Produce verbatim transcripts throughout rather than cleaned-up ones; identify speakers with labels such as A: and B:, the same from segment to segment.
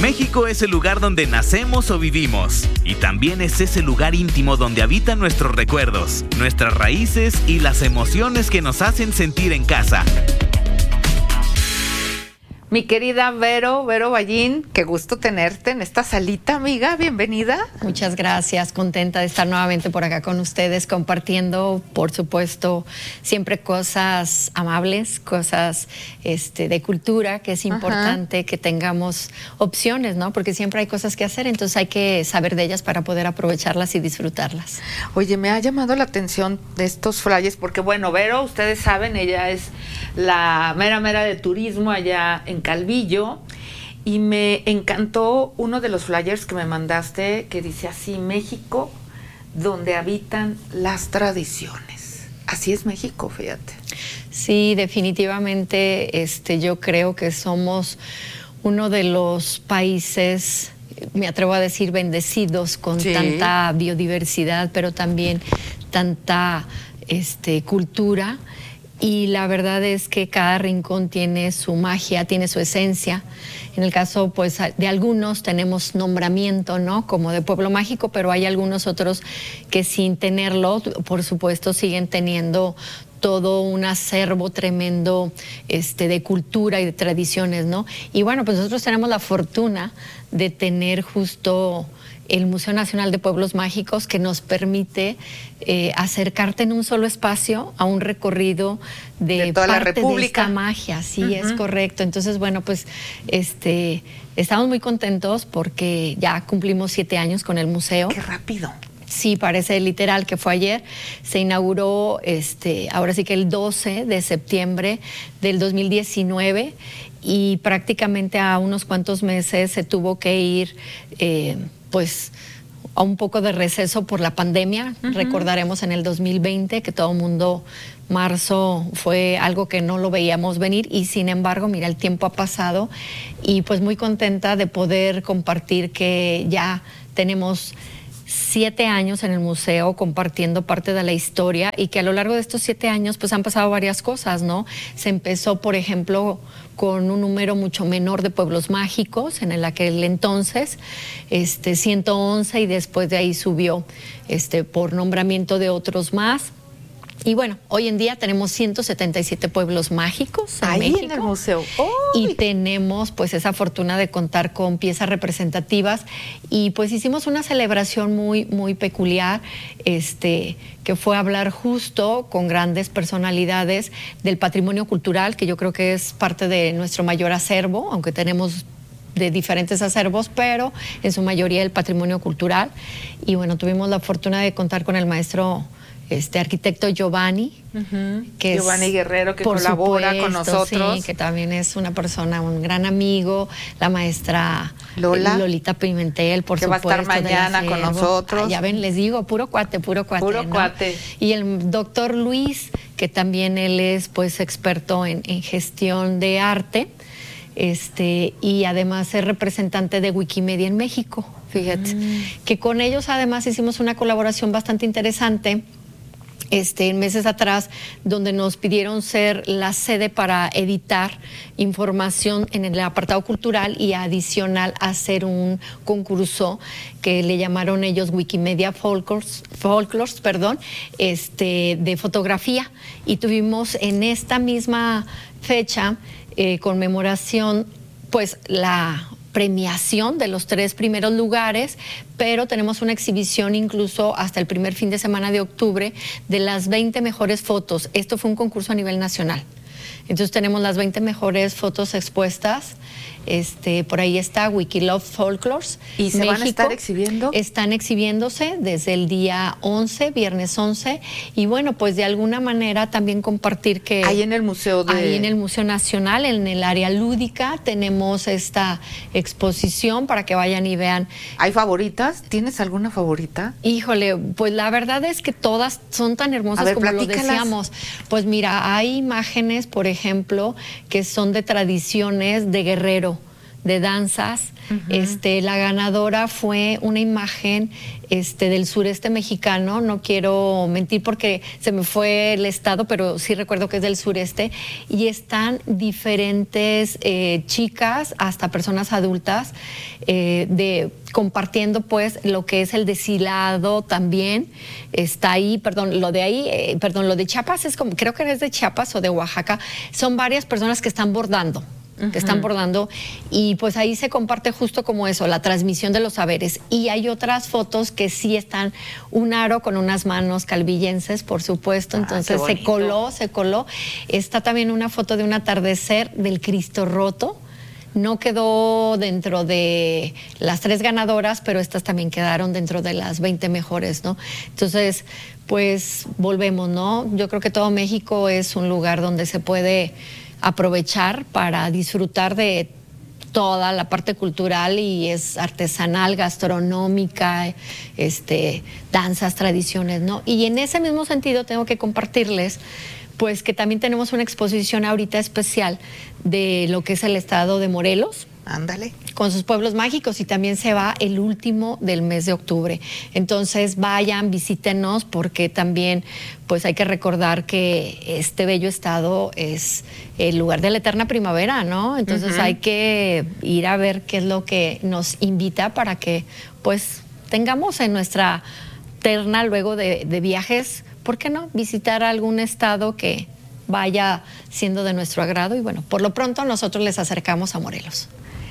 A: México es el lugar donde nacemos o vivimos, y también es ese lugar íntimo donde habitan nuestros recuerdos, nuestras raíces y las emociones que nos hacen sentir en casa.
B: Mi querida Vero, Vero Ballín, qué gusto tenerte en esta salita, amiga, bienvenida.
C: Muchas gracias, contenta de estar nuevamente por acá con ustedes, compartiendo, por supuesto, siempre cosas amables, cosas este, de cultura, que es importante Ajá. que tengamos opciones, ¿no? Porque siempre hay cosas que hacer, entonces hay que saber de ellas para poder aprovecharlas y disfrutarlas.
B: Oye, me ha llamado la atención de estos flyers, porque bueno, Vero, ustedes saben, ella es la mera mera de turismo allá en Calvillo, y me encantó uno de los flyers que me mandaste que dice así: México, donde habitan las tradiciones. Así es México, fíjate.
C: Sí, definitivamente, este, yo creo que somos uno de los países, me atrevo a decir, bendecidos con sí. tanta biodiversidad, pero también tanta este, cultura. Y la verdad es que cada rincón tiene su magia, tiene su esencia. En el caso, pues, de algunos tenemos nombramiento, ¿no? Como de pueblo mágico, pero hay algunos otros que sin tenerlo, por supuesto, siguen teniendo todo un acervo tremendo este, de cultura y de tradiciones, ¿no? Y bueno, pues nosotros tenemos la fortuna de tener justo el Museo Nacional de Pueblos Mágicos, que nos permite eh, acercarte en un solo espacio a un recorrido de,
B: de toda
C: parte
B: la República.
C: De esta magia, sí, uh-huh. es correcto. Entonces, bueno, pues este, estamos muy contentos porque ya cumplimos siete años con el museo.
B: ¡Qué rápido!
C: Sí, parece literal que fue ayer. Se inauguró, este, ahora sí que el doce de septiembre del dos mil diecinueve, y prácticamente a unos cuantos meses se tuvo que ir, eh, pues, a un poco de receso por la pandemia. Uh-huh. Recordaremos en el dos mil veinte que todo el mundo, marzo fue algo que no lo veíamos venir, y sin embargo, mira, el tiempo ha pasado, y pues muy contenta de poder compartir que ya tenemos siete años en el museo compartiendo parte de la historia, y que a lo largo de estos siete años pues han pasado varias cosas, ¿no? Se empezó, por ejemplo, con un número mucho menor de pueblos mágicos en el aquel entonces, este, ciento once, y después de ahí subió este, por nombramiento de otros más. Y bueno, hoy en día tenemos ciento setenta y siete pueblos mágicos en
B: Ahí
C: México.
B: en el museo.
C: ¡Uy! Y tenemos pues esa fortuna de contar con piezas representativas, y pues hicimos una celebración muy, muy peculiar, este, que fue hablar justo con grandes personalidades del patrimonio cultural, que yo creo que es parte de nuestro mayor acervo, aunque tenemos de diferentes acervos, pero en su mayoría el patrimonio cultural. Y bueno, tuvimos la fortuna de contar con el maestro este arquitecto Giovanni,
B: uh-huh.
C: que
B: Giovanni
C: es,
B: Guerrero, que colabora supuesto, con nosotros.
C: Sí, que también es una persona, un gran amigo, la maestra
B: Lola.
C: Lolita Pimentel, por
B: que
C: supuesto.
B: Que va a estar mañana con nosotros.
C: Ah, ya ven, les digo, puro cuate, puro cuate.
B: Puro
C: ¿no?
B: cuate.
C: Y el doctor Luis, que también él es pues experto en, en gestión de arte, este, y además es representante de Wikimedia en México. Fíjate, mm. que con ellos además hicimos una colaboración bastante interesante Este, meses atrás, donde nos pidieron ser la sede para editar información en el apartado cultural, y adicional hacer un concurso que le llamaron ellos Wikimedia Folklores, Folklores, perdón, este, de fotografía. Y tuvimos en esta misma fecha, eh, conmemoración, pues la premiación de los tres primeros lugares, pero tenemos una exhibición incluso hasta el primer fin de semana de octubre de las veinte mejores fotos. Esto fue un concurso a nivel nacional. Entonces tenemos las veinte mejores fotos expuestas. Este, por ahí está Wikilove Folklores.
B: ¿Y se
C: México.
B: van a estar exhibiendo?
C: Están exhibiéndose desde el día once, viernes once, y bueno, pues de alguna manera también compartir que
B: ahí en el museo de...
C: ahí en el Museo Nacional, en el área lúdica, tenemos esta exposición para que vayan y vean.
B: ¿Hay favoritas? ¿Tienes alguna favorita?
C: Híjole, pues la verdad es que todas son tan hermosas, ver, como lo decíamos. Pues mira, hay imágenes, por ejemplo, que son de tradiciones de Guerrero, de danzas. Uh-huh. Este, la ganadora fue una imagen este, del sureste mexicano. No quiero mentir porque se me fue el estado, pero sí recuerdo que es del sureste. Y están diferentes eh, chicas, hasta personas adultas, eh, de compartiendo pues lo que es el deshilado también. Está ahí, perdón, lo de ahí, eh, perdón, lo de Chiapas es como, creo que es de Chiapas o de Oaxaca. Son varias personas que están bordando. Uh-huh. Que están bordando, y pues ahí se comparte justo como eso, la transmisión de los saberes. Y hay otras fotos que sí están, un aro con unas manos calvillenses, por supuesto. Ah, entonces se coló, se coló. Está también una foto de un atardecer del Cristo roto. No quedó dentro de las tres ganadoras, pero estas también quedaron dentro de las veinte mejores, ¿no? Entonces, pues volvemos, ¿no? Yo creo que todo México es un lugar donde se puede aprovechar para disfrutar de toda la parte cultural, y es artesanal, gastronómica, este, danzas, tradiciones, ¿no? Y en ese mismo sentido tengo que compartirles pues que también tenemos una exposición ahorita especial de lo que es el estado de Morelos.
B: Ándale.
C: Con sus pueblos mágicos, y también se va el último del mes de octubre. Entonces vayan, visítenos, porque también pues hay que recordar que este bello estado es el lugar de la eterna primavera, ¿no? Entonces uh-huh. hay que ir a ver qué es lo que nos invita para que pues tengamos en nuestra terna luego de, de viajes, ¿por qué no? Visitar algún estado que vaya siendo de nuestro agrado, y bueno, por lo pronto nosotros les acercamos a Morelos.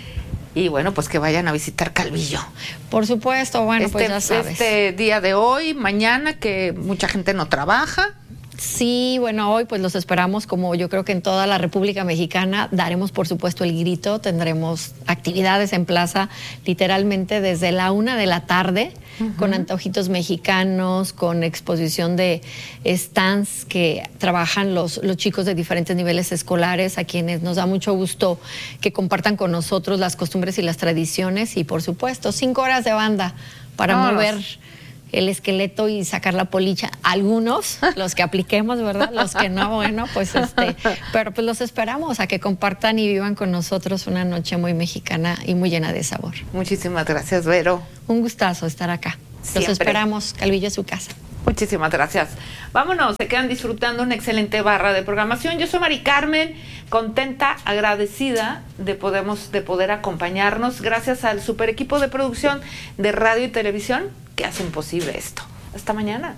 B: Y bueno, pues que vayan a visitar Calvillo.
C: Por supuesto, bueno,
B: este,
C: pues ya sabes.
B: Este día de hoy, mañana, que mucha gente no trabaja.
C: Sí, bueno, hoy pues los esperamos, como yo creo que en toda la República Mexicana. Daremos, por supuesto, el grito. Tendremos actividades en plaza literalmente desde la una de la tarde, uh-huh. con antojitos mexicanos, con exposición de stands que trabajan los, los chicos de diferentes niveles escolares, a quienes nos da mucho gusto que compartan con nosotros las costumbres y las tradiciones. Y, por supuesto, cinco horas de banda para oh, mover el esqueleto y sacar la policha. Algunos, los que apliquemos, ¿verdad? Los que no, bueno, pues este, pero pues los esperamos a que compartan y vivan con nosotros una noche muy mexicana y muy llena de sabor.
B: Muchísimas gracias, Vero.
C: Un gustazo estar acá. Siempre. Los esperamos. Calvillo es su casa.
B: Muchísimas gracias. Vámonos, se quedan disfrutando una excelente barra de programación. Yo soy Mari Carmen, contenta, agradecida de, podemos, de poder acompañarnos, gracias al super equipo de producción de radio y televisión que hacen posible esto. Hasta mañana.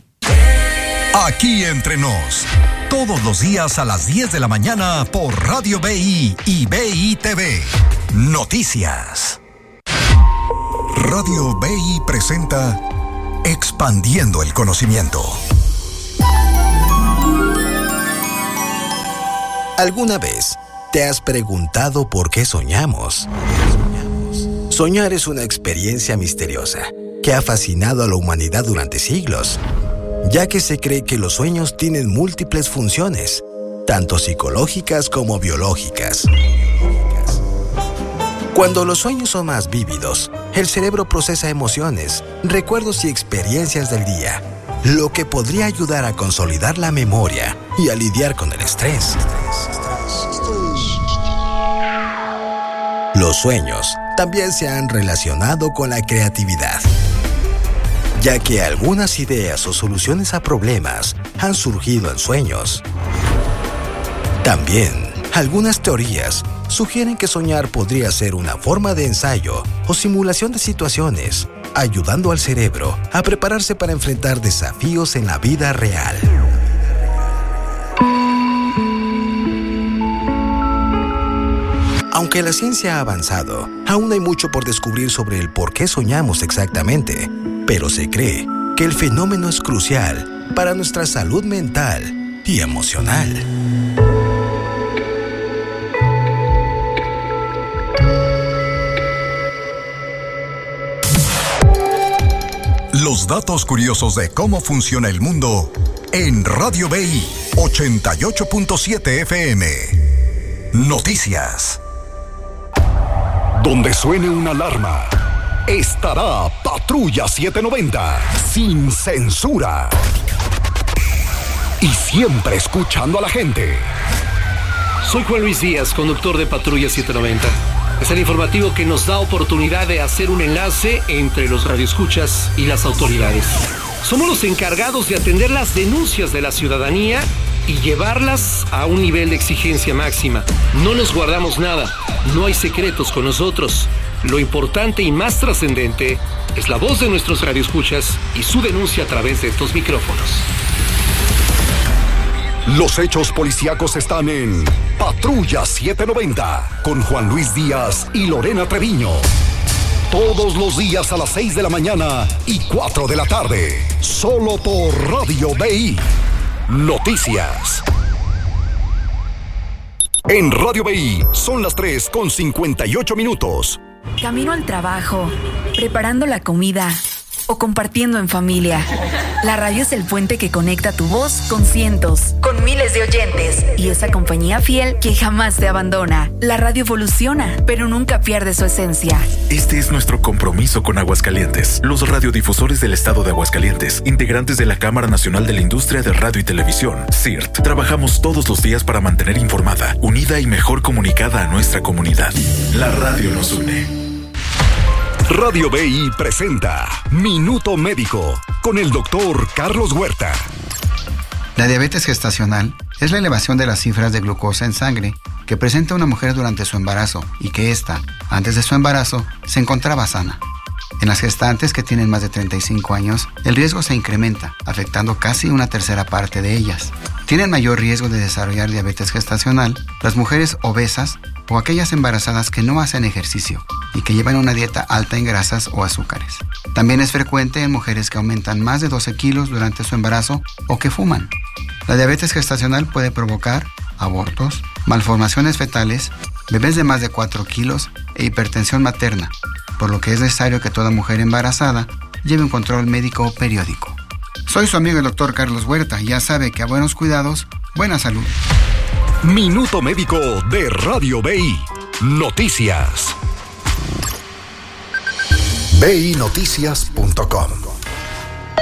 D: Aquí entre nos, todos los días a las diez de la mañana por Radio B I y B I T V. Noticias. Radio B I presenta Expandiendo el Conocimiento.
E: ¿Alguna vez te has preguntado por qué soñamos? Soñar es una experiencia misteriosa que ha fascinado a la humanidad durante siglos, ya que se cree que los sueños tienen múltiples funciones, tanto psicológicas como biológicas. Cuando los sueños son más vívidos, el cerebro procesa emociones, recuerdos y experiencias del día, lo que podría ayudar a consolidar la memoria y a lidiar con el estrés. Los sueños también se han relacionado con la creatividad, ya que algunas ideas o soluciones a problemas han surgido en sueños. También, algunas teorías sugieren que soñar podría ser una forma de ensayo o simulación de situaciones, ayudando al cerebro a prepararse para enfrentar desafíos en la vida real. Aunque la ciencia ha avanzado, aún hay mucho por descubrir sobre el por qué soñamos exactamente, pero se cree que el fenómeno es crucial para nuestra salud mental y emocional.
D: Los datos curiosos de cómo funciona el mundo en Radio B I ochenta y ocho punto siete F M. Noticias. Donde suene una alarma, estará Patrulla setecientos noventa, sin censura. Y siempre escuchando a la gente.
F: Soy Juan Luis Díaz, conductor de Patrulla setecientos noventa. Es el informativo que nos da oportunidad de hacer un enlace entre los radioescuchas y las autoridades. Somos los encargados de atender las denuncias de la ciudadanía y llevarlas a un nivel de exigencia máxima. No nos guardamos nada, no hay secretos con nosotros. Lo importante y más trascendente es la voz de nuestros radioescuchas y su denuncia a través de estos micrófonos.
D: Los hechos policíacos están en Patrulla setecientos noventa con Juan Luis Díaz y Lorena Treviño. Todos los días a las seis de la mañana y cuatro de la tarde. Solo por Radio B I. Noticias. En Radio B I son las tres con cincuenta y ocho minutos.
G: Camino al trabajo, preparando la comida o compartiendo en familia. La radio es el puente que conecta tu voz con cientos, con miles de oyentes y esa compañía fiel que jamás te abandona. La radio evoluciona, pero nunca pierde su esencia.
H: Este es nuestro compromiso con Aguascalientes. Los radiodifusores del estado de Aguascalientes, integrantes de la Cámara Nacional de la Industria de Radio y Televisión, C I R T, trabajamos todos los días para mantener informada, unida y mejor comunicada a nuestra comunidad. La radio nos une.
D: Radio B I presenta Minuto Médico con el doctor Carlos Huerta.
I: La diabetes gestacional es la elevación de las cifras de glucosa en sangre que presenta una mujer durante su embarazo y que ésta, antes de su embarazo, se encontraba sana. En las gestantes que tienen más de treinta y cinco años, el riesgo se incrementa, afectando casi una tercera parte de ellas. Tienen mayor riesgo de desarrollar diabetes gestacional las mujeres obesas o aquellas embarazadas que no hacen ejercicio y que llevan una dieta alta en grasas o azúcares. También es frecuente en mujeres que aumentan más de doce kilos durante su embarazo o que fuman. La diabetes gestacional puede provocar abortos, malformaciones fetales, bebés de más de cuatro kilos e hipertensión materna, por lo que es necesario que toda mujer embarazada lleve un control médico periódico. Soy su amigo el doctor Carlos Huerta y ya sabe que a buenos cuidados, buena salud.
D: Minuto Médico de Radio B I. Noticias. B I noticias punto com